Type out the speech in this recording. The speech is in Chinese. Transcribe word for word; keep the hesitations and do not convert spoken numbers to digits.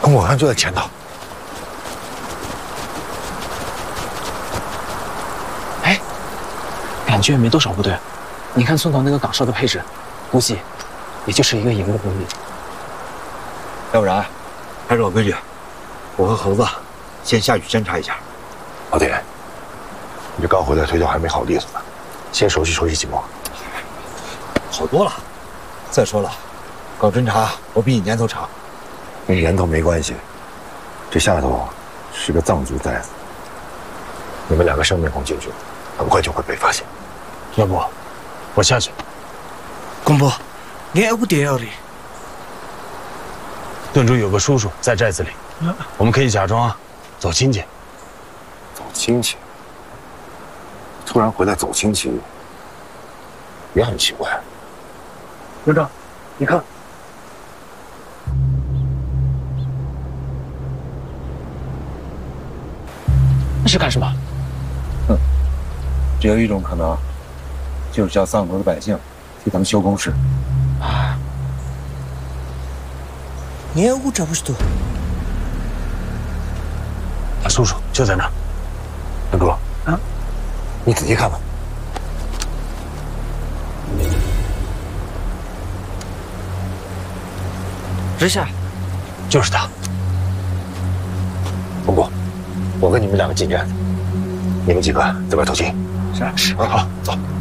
公公好像就在前头。 哎，感觉也没多少部队。你看村头那个岗哨的配置，估计也就是一个营的兵力。 要不然，还是老规矩，我和猴子先下去侦查一下。 老铁，你这刚回来，腿脚还没好利索呢，先熟悉熟悉情况。 好多了。再说了，搞侦查我比你年头长。 跟年头没关系，这下头是个藏族寨子，你们两个生面孔进去，很快就会被发现。 要不，我下去。 公伯，你还不得要的。 顿主有个叔叔在寨子里，我们可以假装啊走亲戚。 走亲戚？突然回来走亲戚，也很奇怪。 营长，你看。 那是干什么？ 哼，只有一种可能，就是叫藏族的百姓替他们修工事。 啊！ 你也不找不着。 啊，叔叔就在那儿。 大哥，啊，你仔细看看。 这下， 就是他。 公公，我跟你们两个进寨子，你们几个在外头听。 是是，好，走。